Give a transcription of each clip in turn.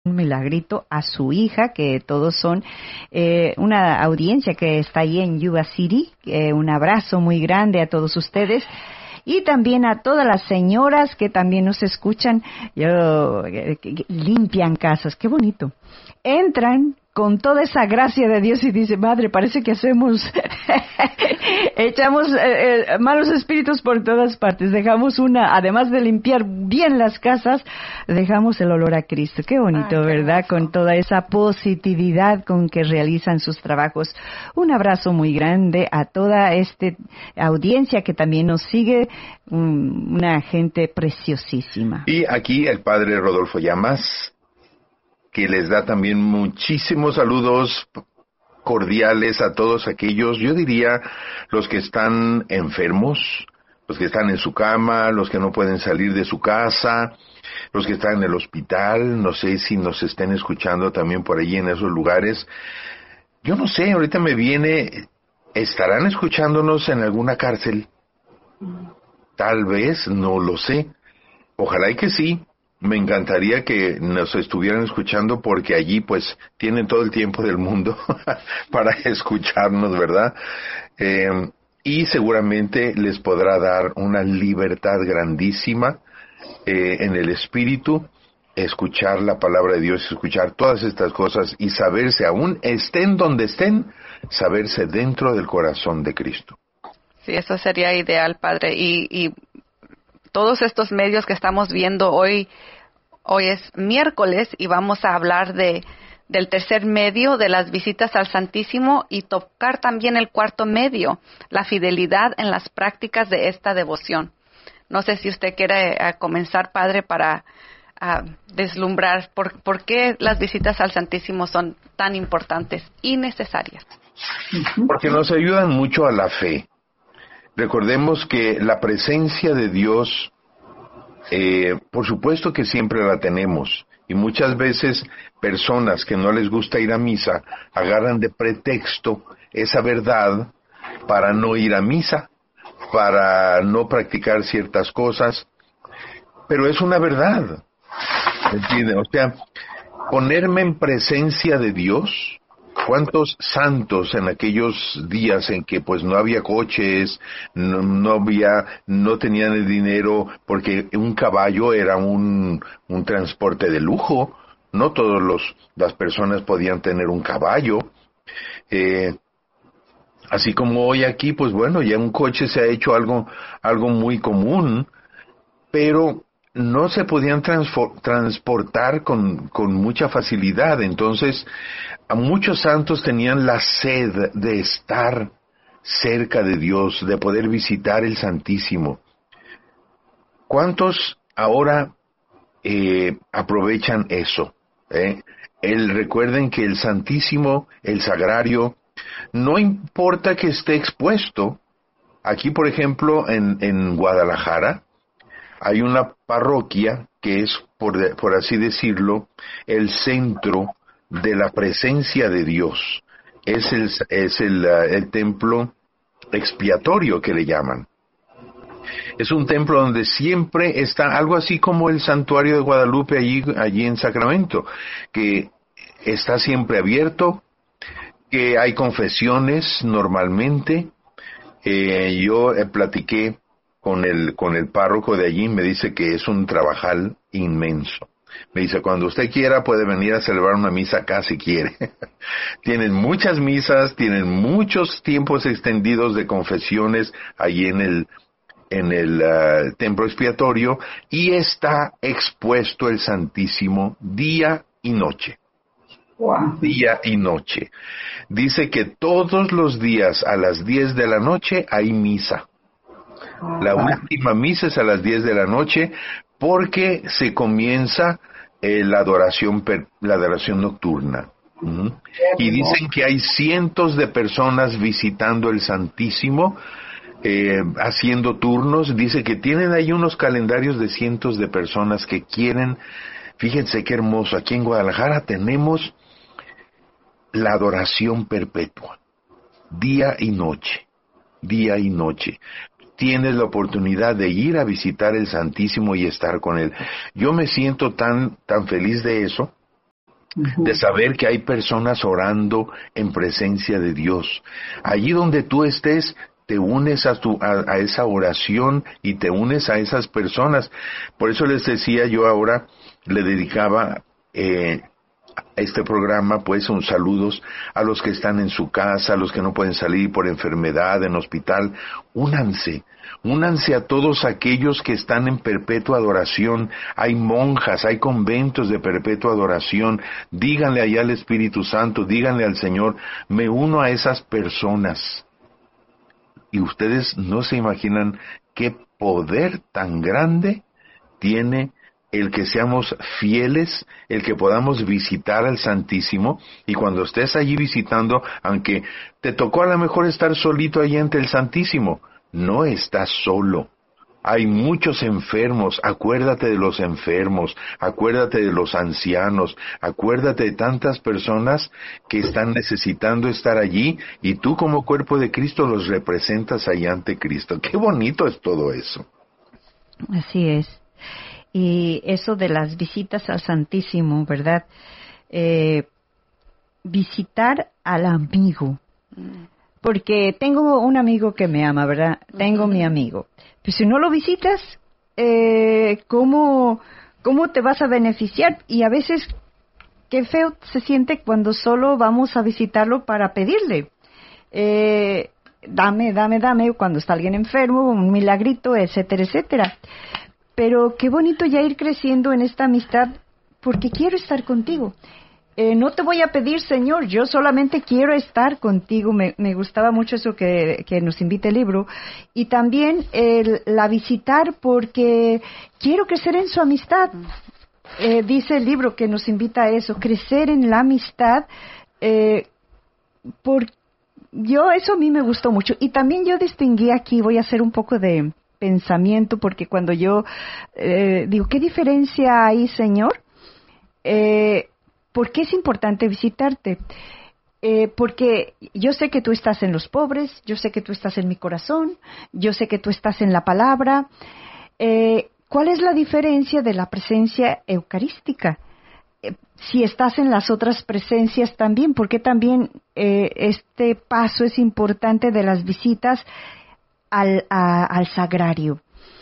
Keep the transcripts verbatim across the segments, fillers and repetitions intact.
un milagrito a su hija, que todos son eh, una audiencia que está ahí en Yuba City. Eh, un abrazo muy grande a todos ustedes. Y también a todas las señoras que también nos escuchan. Yo, eh, que limpian casas, qué bonito. Entran con toda esa gracia de Dios y dice, madre, parece que hacemos, echamos eh, eh, malos espíritus por todas partes. Dejamos una, además de limpiar bien las casas, dejamos el olor a Cristo. Qué bonito, Ay, ¿verdad? Hermoso. Con toda esa positividad con que realizan sus trabajos. Un abrazo muy grande a toda esta audiencia que también nos sigue, um, una gente preciosísima. Y aquí el padre Rodolfo Llamas, que les da también muchísimos saludos cordiales a todos aquellos, yo diría, los que están enfermos, los que están en su cama, los que no pueden salir de su casa, los que están en el hospital, no sé si nos estén escuchando también por allí en esos lugares. Yo no sé, ahorita me viene, ¿estarán escuchándonos en alguna cárcel? Tal vez, no lo sé. Ojalá y que sí. Me encantaría que nos estuvieran escuchando porque allí pues tienen todo el tiempo del mundo para escucharnos, ¿verdad? Eh, y seguramente les podrá dar una libertad grandísima eh, en el espíritu, escuchar la palabra de Dios, escuchar todas estas cosas y saberse, aún estén donde estén, saberse dentro del corazón de Cristo. Sí, eso sería ideal, Padre. Y, y todos estos medios que estamos viendo hoy, hoy es miércoles y vamos a hablar de del tercer medio, de las visitas al Santísimo, y tocar también el cuarto medio, la fidelidad en las prácticas de esta devoción. No sé si usted quiere uh, comenzar, Padre, para uh, deslumbrar por, por qué las visitas al Santísimo son tan importantes y necesarias. Porque nos ayudan mucho a la fe. Recordemos que la presencia de Dios, eh, por supuesto que siempre la tenemos, y muchas veces personas que no les gusta ir a misa agarran de pretexto esa verdad para no ir a misa, para no practicar ciertas cosas, pero es una verdad, ¿entienden? O sea, ponerme en presencia de Dios. ¿Cuántos santos en aquellos días en que pues no había coches, no, no había, no tenían el dinero, porque un caballo era un, un transporte de lujo, no todos los, las personas podían tener un caballo, eh, así como hoy aquí, pues bueno, ya un coche se ha hecho algo, algo muy común, pero no se podían transfor- transportar con, con mucha facilidad. Entonces, a muchos santos tenían la sed de estar cerca de Dios, de poder visitar el Santísimo. ¿Cuántos ahora eh, aprovechan eso? Eh? El, recuerden que el Santísimo, el Sagrario, no importa que esté expuesto. Aquí, por ejemplo, en, en Guadalajara, hay una parroquia que es, por, por así decirlo, el centro de la presencia de Dios. Es el, es el, uh, el templo expiatorio que le llaman. Es un templo donde siempre está algo así como el santuario de Guadalupe allí, allí en Sacramento, que está siempre abierto, que hay confesiones normalmente. Eh, yo eh, platiqué con el con el párroco de allí, me dice que es un trabajal inmenso. Me dice, cuando usted quiera puede venir a celebrar una misa acá si quiere. Tienen muchas misas, tienen muchos tiempos extendidos de confesiones allí en el en el uh, templo expiatorio, y está expuesto el Santísimo día y noche. Wow. Día y noche. Dice que todos los días a las diez de la noche hay misa. La última misa es a las diez de la noche porque se comienza eh, la adoración per, la adoración nocturna. Uh-huh. Y dicen que hay cientos de personas visitando el Santísimo, eh, haciendo turnos. Dice que tienen ahí unos calendarios de cientos de personas que quieren. Fíjense qué hermoso. Aquí en Guadalajara tenemos la adoración perpetua, día y noche, día y noche. Tienes la oportunidad de ir a visitar el Santísimo y estar con Él. Yo me siento tan, tan feliz de eso, uh-huh. de saber que hay personas orando en presencia de Dios. Allí donde tú estés, te unes a, tu, a, a esa oración y te unes a esas personas. Por eso les decía, yo ahora le dedicaba eh, este programa, pues, un saludos a los que están en su casa, a los que no pueden salir por enfermedad, en hospital. Únanse, únanse a todos aquellos que están en perpetua adoración. Hay monjas, hay conventos de perpetua adoración. Díganle allá al Espíritu Santo, díganle al Señor, me uno a esas personas. Y ustedes no se imaginan qué poder tan grande tiene el que seamos fieles, el que podamos visitar al Santísimo, y cuando estés allí visitando, aunque te tocó a lo mejor estar solito allí ante el Santísimo, no estás solo. Hay muchos enfermos, acuérdate de los enfermos, acuérdate de los ancianos, acuérdate de tantas personas que están necesitando estar allí, y tú como cuerpo de Cristo los representas allí ante Cristo. ¡Qué bonito es todo eso! Así es. Y eso de las visitas al Santísimo, ¿verdad? Eh, visitar al amigo. Porque tengo un amigo que me ama, ¿verdad? Tengo mi amigo. Pero si no lo visitas, eh, ¿cómo, ¿cómo te vas a beneficiar? Y a veces, qué feo se siente cuando solo vamos a visitarlo para pedirle. Eh, dame, dame, dame, cuando está alguien enfermo, un milagrito, etcétera, etcétera. Pero qué bonito ya ir creciendo en esta amistad, porque quiero estar contigo. Eh, no te voy a pedir, Señor, yo solamente quiero estar contigo. Me, me gustaba mucho eso que, que nos invita el libro. Y también el, la visitar porque quiero crecer en su amistad. Eh, dice el libro que nos invita a eso, crecer en la amistad. Eh, por, yo, eso a mí me gustó mucho. Y también yo distinguí aquí, voy a hacer un poco de pensamiento, porque cuando yo eh, digo, ¿qué diferencia hay, Señor? Eh, ¿Por qué es importante visitarte? Eh, porque yo sé que tú estás en los pobres, yo sé que tú estás en mi corazón, yo sé que tú estás en la palabra. Eh, ¿Cuál es la diferencia de la presencia eucarística? Eh, si estás en las otras presencias también, ¿por qué también eh, este paso es importante de las visitas Al, a, al sagrario?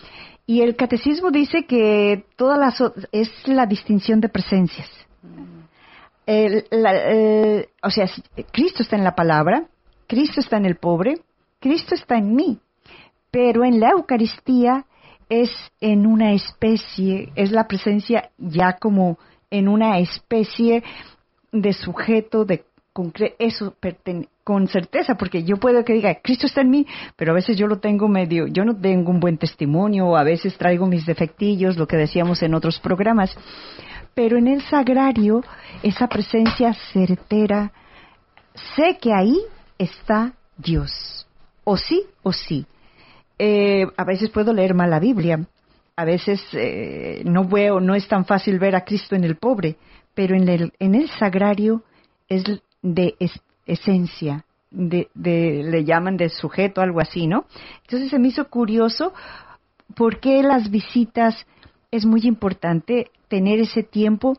Y el catecismo dice que todas las es la distinción de presencias. El, la, el, o sea, Cristo está en la palabra, Cristo está en el pobre, Cristo está en mí, pero en la Eucaristía es en una especie, es la presencia ya como en una especie de sujeto, de concreto, eso pertenece con certeza, porque yo puedo que diga, Cristo está en mí, pero a veces yo lo tengo medio, yo no tengo un buen testimonio, o a veces traigo mis defectillos, lo que decíamos en otros programas, pero en el sagrario, esa presencia certera, sé que ahí está Dios, o sí, o sí. Eh, a veces puedo leer mal la Biblia, a veces eh, no veo, no es tan fácil ver a Cristo en el pobre, pero en el, en el sagrario es de es, esencia, de, de, le llaman de sujeto, algo así, ¿no? Entonces se me hizo curioso por qué las visitas es muy importante tener ese tiempo,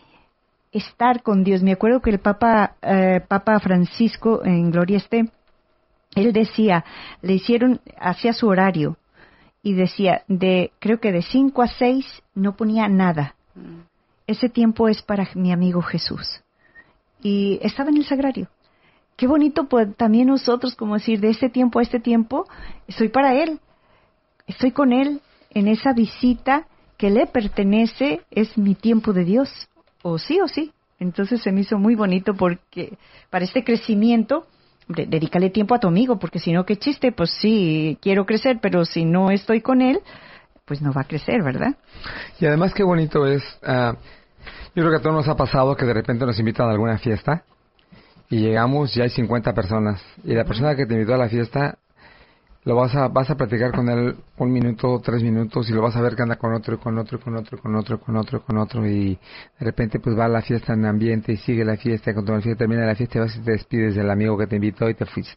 estar con Dios. Me acuerdo que el Papa, eh, Papa Francisco, en Gloria esté, él decía, le hicieron, hacía su horario, y decía, de creo que de cinco a seis no ponía nada. Ese tiempo es para mi amigo Jesús. Y estaba en el sagrario. Qué bonito, pues, también nosotros, como decir, de este tiempo a este tiempo, estoy para Él. Estoy con Él en esa visita que le pertenece, es mi tiempo de Dios. O sí, o sí. Entonces se me hizo muy bonito porque para este crecimiento, hombre, dedícale tiempo a tu amigo, porque si no, qué chiste, pues sí, quiero crecer, pero si no estoy con Él, pues no va a crecer, ¿verdad? Y además qué bonito es... Uh, Yo creo que a todos nos ha pasado que de repente nos invitan a alguna fiesta y llegamos y hay cincuenta personas. Y la persona que te invitó a la fiesta, lo vas a vas a platicar con él un minuto, tres minutos y lo vas a ver que anda con otro, con otro, con otro, con otro, con otro, con otro. Y de repente pues va a la fiesta en ambiente y sigue la fiesta. Y cuando la fiesta termina la fiesta vas y te despides del amigo que te invitó y te fuiste.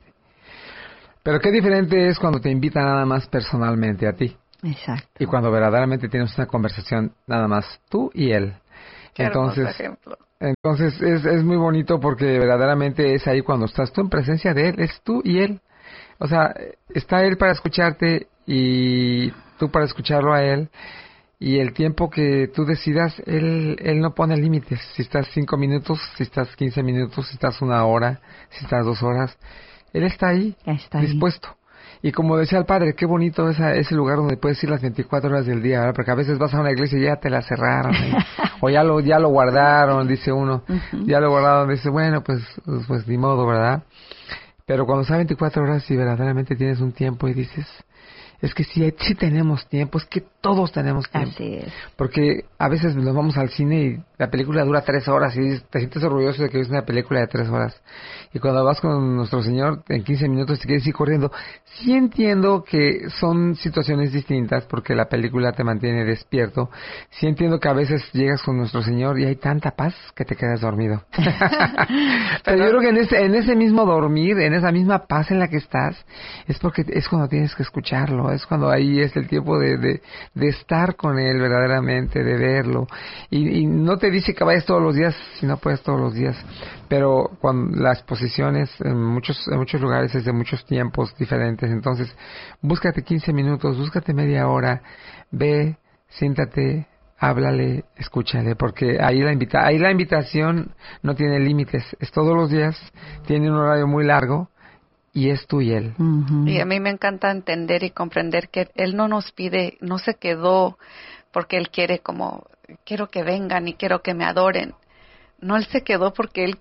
Pero qué diferente es cuando te invitan nada más personalmente a ti. Exacto. Y cuando verdaderamente tienes una conversación nada más tú y él. Qué Entonces, ejemplo. Entonces es, es muy bonito porque verdaderamente es ahí cuando estás tú en presencia de Él, es tú y Él. O sea, está Él para escucharte y tú para escucharlo a Él. Y el tiempo que tú decidas, Él, él no pone límites. Si estás cinco minutos, si estás quince minutos, si estás una hora, si estás dos horas. Él está ahí, está dispuesto. Ahí. Y como decía el Padre, qué bonito esa, ese lugar donde puedes ir las veinticuatro horas del día, ¿verdad? Porque a veces vas a una iglesia y ya te la cerraron, ¿eh? O ya lo ya lo guardaron, dice uno. Uh-huh. Ya lo guardaron, dice, bueno, pues, pues, pues ni modo, ¿verdad? Pero cuando son veinticuatro horas y verdaderamente tienes un tiempo y dices, es que sí, sí tenemos tiempo, es que todos tenemos tiempo. Así es. Porque a veces nos vamos al cine y la película dura tres horas y te sientes orgulloso de que es una película de tres horas. Y cuando vas con nuestro Señor, en quince minutos te quieres ir corriendo. Sí entiendo que son situaciones distintas porque la película te mantiene despierto. Sí entiendo que a veces llegas con nuestro Señor y hay tanta paz que te quedas dormido. Pero yo creo que en ese, en ese mismo dormir, en esa misma paz en la que estás, es porque es cuando tienes que escucharlo. Es cuando ahí es el tiempo de, de, de estar con Él verdaderamente, de verlo. Y, y no te dice que vayas todos los días, si no puedes todos los días. Pero cuando las posiciones en muchos, en muchos lugares es de muchos tiempos diferentes. Entonces, búscate quince minutos, búscate media hora, ve, siéntate, háblale, escúchale, porque ahí la invita, ahí la invitación no tiene límites. Es todos los días, tiene un horario muy largo. Y es tú y Él. Uh-huh. Y a mí me encanta entender y comprender que Él no nos pide, no se quedó porque Él quiere como, quiero que vengan y quiero que me adoren. No, Él se quedó porque Él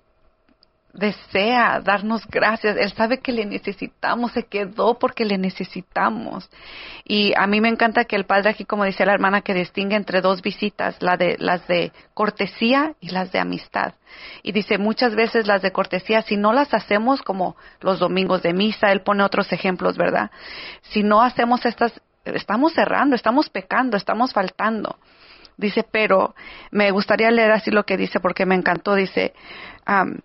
desea darnos gracias. Él sabe que le necesitamos, se quedó porque le necesitamos. Y a mí me encanta que el Padre aquí, como dice la hermana, que distingue entre dos visitas, la de las de cortesía y las de amistad. Y dice, muchas veces las de cortesía, si no las hacemos como los domingos de misa, él pone otros ejemplos, ¿verdad? Si no hacemos estas, estamos cerrando, estamos pecando, estamos faltando. Dice, pero me gustaría leer así lo que dice porque me encantó. Dice, um,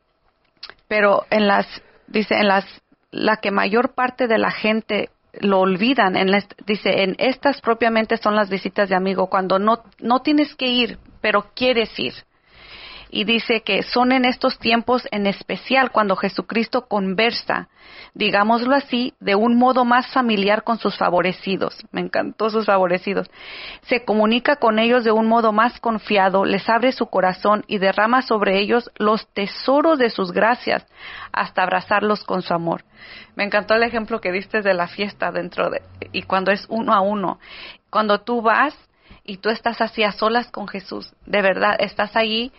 pero en las, dice, en las, la que mayor parte de la gente lo olvidan, en la, dice, en estas propiamente son las visitas de amigo, cuando no, no tienes que ir, pero quieres ir. Y dice que son en estos tiempos en especial cuando Jesucristo conversa, digámoslo así, de un modo más familiar con sus favorecidos. Me encantó sus favorecidos. Se comunica con ellos de un modo más confiado, les abre su corazón y derrama sobre ellos los tesoros de sus gracias hasta abrazarlos con su amor. Me encantó el ejemplo que diste de la fiesta dentro de, y cuando es uno a uno. Cuando tú vas y tú estás así a solas con Jesús, de verdad, estás ahí.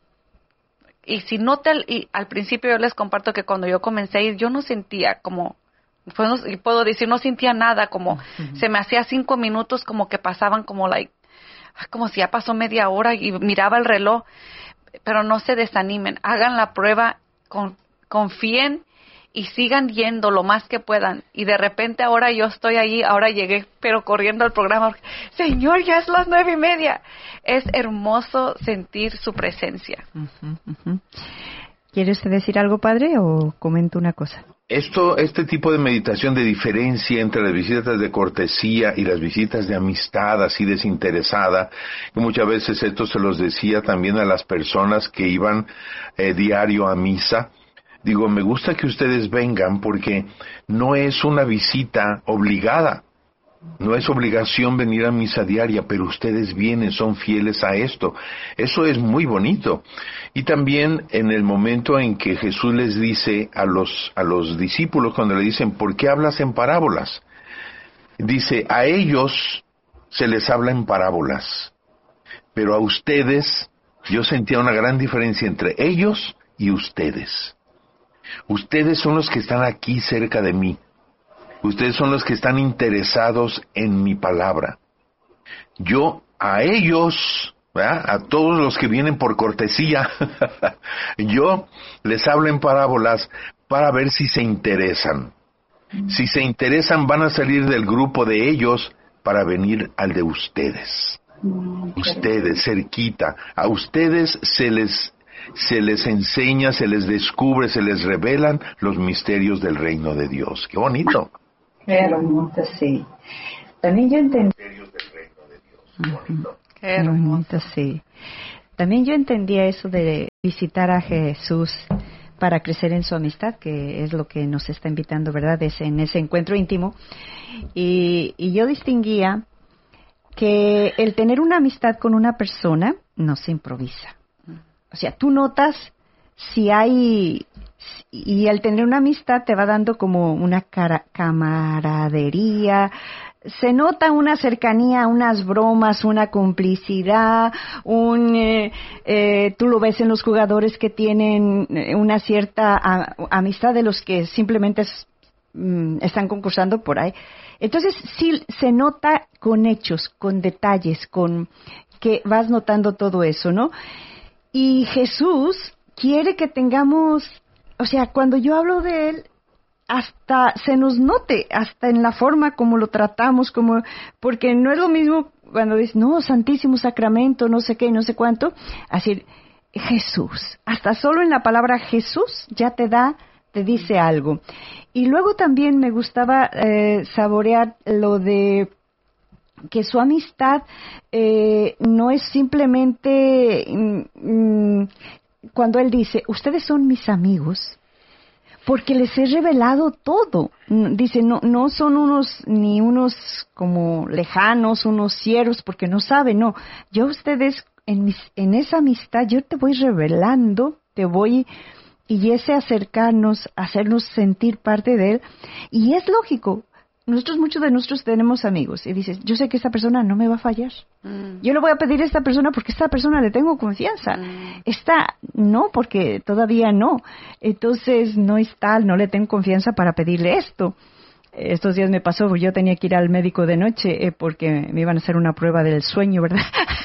Y si no te, y al principio yo les comparto que cuando yo comencé a ir, yo no sentía como, pues, y puedo decir, no sentía nada, como uh-huh. Se me hacía cinco minutos como que pasaban como like, como si ya pasó media hora y miraba el reloj, pero no se desanimen, hagan la prueba, con, confíen y sigan yendo lo más que puedan. Y de repente ahora yo estoy allí, ahora llegué, pero corriendo al programa, Señor, ya es las nueve y media. Es hermoso sentir su presencia. Uh-huh, uh-huh. ¿Quiere usted decir algo, Padre, o comento una cosa? Esto, este tipo de meditación de diferencia entre las visitas de cortesía y las visitas de amistad así desinteresada, que muchas veces esto se los decía también a las personas que iban eh, diario a misa. Digo, me gusta que ustedes vengan porque no es una visita obligada, no es obligación venir a misa diaria, pero ustedes vienen, son fieles a esto. Eso es muy bonito. Y también en el momento en que Jesús les dice a los, a los discípulos, cuando le dicen, ¿por qué hablas en parábolas? Dice, a ellos se les habla en parábolas, pero a ustedes, yo sentía una gran diferencia entre ellos y ustedes. Ustedes son los que están aquí cerca de mí. Ustedes son los que están interesados en mi palabra. Yo a ellos, ¿verdad?, a todos los que vienen por cortesía, yo les hablo en parábolas para ver si se interesan. Si se interesan, van a salir del grupo de ellos para venir al de ustedes. Ustedes, cerquita. A ustedes se les... se les enseña, se les descubre, se les revelan los misterios del reino de Dios. ¡Qué bonito! Qué hermoso, sí. También yo entendí. Misterios del reino de Dios. Qué bonito. Qué hermoso, sí. También yo entendía eso de visitar a Jesús para crecer en su amistad, que es lo que nos está invitando, ¿verdad? Es en ese encuentro íntimo. Y, y yo distinguía que el tener una amistad con una persona no se improvisa. O sea, tú notas si hay... Y al tener una amistad te va dando como una cara, camaradería, se nota una cercanía, unas bromas, una complicidad, un, eh, eh, tú lo ves en los jugadores que tienen una cierta a, amistad de los que simplemente es, mm, están concursando por ahí. Entonces sí se nota con hechos, con detalles, con que vas notando todo eso, ¿no? Y Jesús quiere que tengamos, o sea, cuando yo hablo de Él, hasta se nos note, hasta en la forma como lo tratamos, como porque no es lo mismo cuando dices, no, Santísimo Sacramento, no sé qué, no sé cuánto, así, Jesús, hasta solo en la palabra Jesús ya te da, te dice algo. Y luego también me gustaba eh, saborear lo de que su amistad eh, no es simplemente mm, cuando él dice, ustedes son mis amigos, porque les he revelado todo. Dice, no, no son unos, ni unos como lejanos, unos cieros, porque no saben, no. Yo a ustedes, en, mis, en esa amistad, yo te voy revelando, te voy, y ese acercarnos, hacernos sentir parte de él, y es lógico. Nosotros, muchos de nosotros tenemos amigos y dices, yo sé que esta persona no me va a fallar. Mm. Yo le voy a pedir a esta persona porque a esta persona le tengo confianza. Mm. Esta no, porque todavía no. Entonces no es tal, no le tengo confianza para pedirle esto. Estos días me pasó, yo tenía que ir al médico de noche eh, porque me iban a hacer una prueba del sueño, ¿verdad?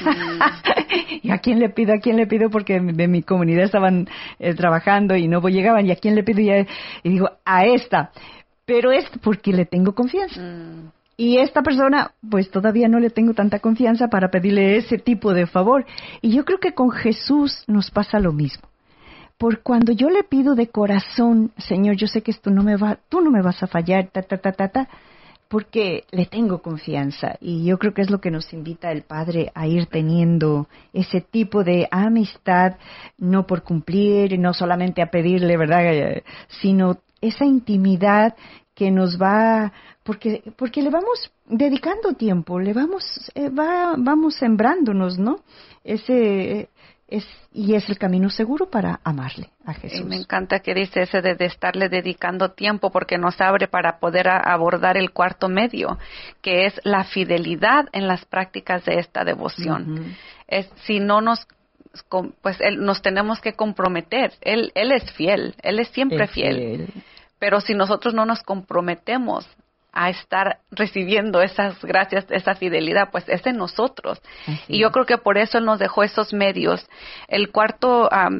Mm. ¿Y a quién le pido? ¿A quién le pido? Porque de mi comunidad estaban eh, trabajando y no llegaban. ¿Y a quién le pido? Y, y digo, a esta. Pero es porque le tengo confianza. Mm. Y esta persona, pues todavía no le tengo tanta confianza para pedirle ese tipo de favor. Y yo creo que con Jesús nos pasa lo mismo. Por cuando yo le pido de corazón, Señor, yo sé que esto no me va, tú no me vas a fallar, ta, ta, ta, ta, ta, porque le tengo confianza. Y yo creo que es lo que nos invita el Padre a ir teniendo ese tipo de amistad, no por cumplir, no solamente a pedirle, ¿verdad?, sino esa intimidad que nos va, porque porque le vamos dedicando tiempo, le vamos eh, va, vamos sembrándonos, ¿no? Ese es y es el camino seguro para amarle a Jesús. Y me encanta que dice ese de, de estarle dedicando tiempo, porque nos abre para poder a, abordar el cuarto medio, que es la fidelidad en las prácticas de esta devoción. Uh-huh. Es si no nos pues él, nos tenemos que comprometer. Él, él es fiel, Él es siempre es fiel. fiel. Pero si nosotros no nos comprometemos a estar recibiendo esas gracias, esa fidelidad, pues es en nosotros. Así y yo es. Creo que por eso Él nos dejó esos medios. El cuarto, um,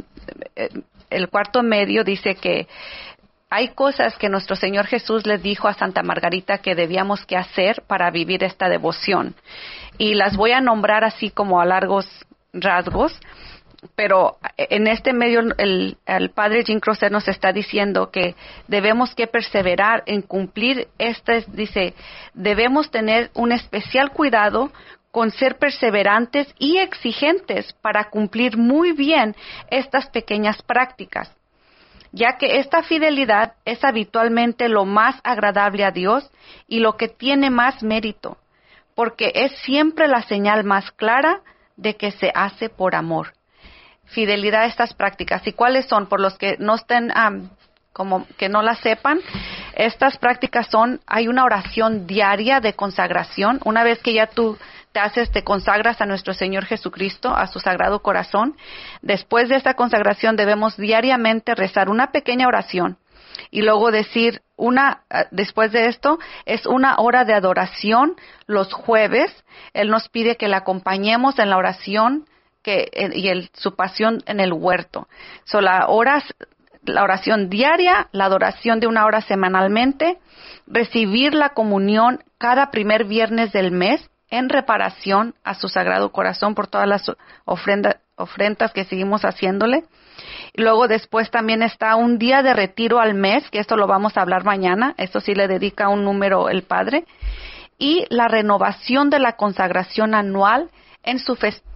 el cuarto medio dice que hay cosas que nuestro Señor Jesús le dijo a Santa Margarita que debíamos que hacer para vivir esta devoción. Y las voy a nombrar así como a largos rasgos, pero en este medio el, el padre Jim Crosser nos está diciendo que debemos que perseverar en cumplir estas, dice, debemos tener un especial cuidado con ser perseverantes y exigentes para cumplir muy bien estas pequeñas prácticas, ya que esta fidelidad es habitualmente lo más agradable a Dios y lo que tiene más mérito, porque es siempre la señal más clara de que se hace por amor. Fidelidad a estas prácticas. ¿Y cuáles son? Por los que no estén, um, como que no las sepan, estas prácticas son, hay una oración diaria de consagración. Una vez que ya tú te haces, te consagras a nuestro Señor Jesucristo, a su Sagrado Corazón, después de esta consagración debemos diariamente rezar una pequeña oración. Y luego decir una, después de esto, es una hora de adoración los jueves. Él nos pide que la acompañemos en la oración que, y el, su pasión en el huerto. So, la, hora, la oración diaria, la adoración de una hora semanalmente, recibir la comunión cada primer viernes del mes en reparación a su Sagrado Corazón por todas las ofrendas, ofrendas que seguimos haciéndole. Y luego después también está un día de retiro al mes, que esto lo vamos a hablar mañana, esto sí le dedica un número el Padre, y la renovación de la consagración anual en su, fes-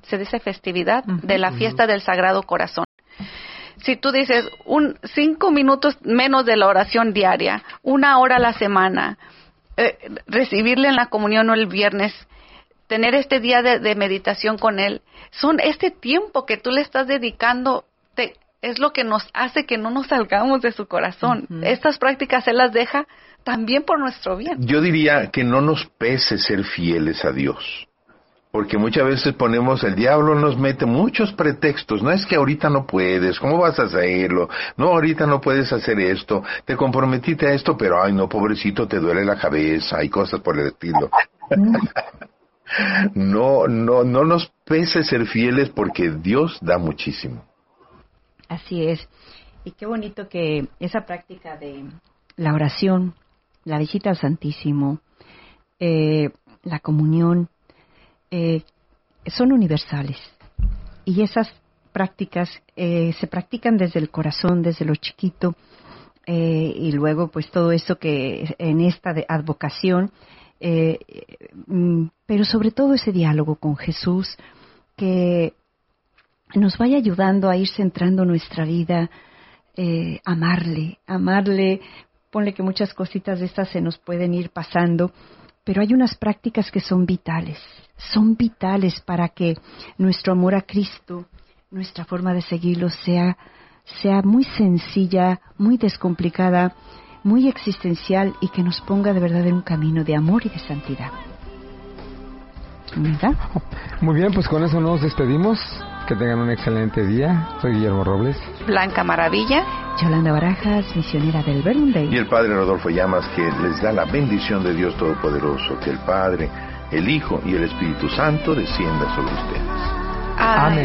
se dice festividad, Uh-huh. de la fiesta del Sagrado Corazón. Si tú dices un cinco minutos menos de la oración diaria, una hora a la semana, eh, recibirle en la comunión o el viernes, tener este día de, de meditación con Él, son este tiempo que tú le estás dedicando, te, es lo que nos hace que no nos salgamos de su corazón. Uh-huh. Estas prácticas Él las deja también por nuestro bien. Yo diría que no nos pese ser fieles a Dios. Porque muchas veces ponemos, el diablo nos mete muchos pretextos. No es que ahorita no puedes, ¿cómo vas a hacerlo? No, ahorita no puedes hacer esto. Te comprometiste a esto, pero ay no, pobrecito, te duele la cabeza. Hay cosas por el estilo. No, no, no nos pese ser fieles porque Dios da muchísimo. Así es. Y qué bonito que esa práctica de la oración, la visita al Santísimo, eh, la comunión, Eh, son universales y esas prácticas eh, se practican desde el corazón, desde lo chiquito eh, y luego pues todo eso que en esta de advocación eh, mm, pero sobre todo ese diálogo con Jesús que nos vaya ayudando a ir centrando nuestra vida, eh, amarle, amarle, ponle que muchas cositas de estas se nos pueden ir pasando, pero hay unas prácticas que son vitales, son vitales para que nuestro amor a Cristo, nuestra forma de seguirlo sea, sea muy sencilla, muy descomplicada, muy existencial y que nos ponga de verdad en un camino de amor y de santidad. ¿Verdad? Muy bien, pues con eso nos despedimos. Que tengan un excelente día. Soy Guillermo Robles. Blanca Maravilla. Yolanda Barajas, misionera del Verbum Dei. Y el Padre Rodolfo Llamas, que les da la bendición de Dios Todopoderoso, que el Padre, el Hijo y el Espíritu Santo descienda sobre ustedes. Amén.